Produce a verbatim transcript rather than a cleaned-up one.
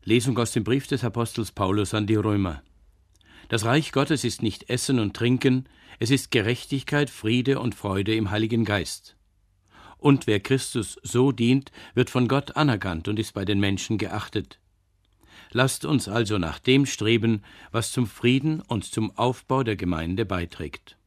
Lesung aus dem Brief des Apostels Paulus an die Römer. Das Reich Gottes ist nicht Essen und Trinken, es ist Gerechtigkeit, Friede und Freude im Heiligen Geist. Und wer Christus so dient, wird von Gott anerkannt und ist bei den Menschen geachtet. Lasst uns also nach dem streben, was zum Frieden und zum Aufbau der Gemeinde beiträgt.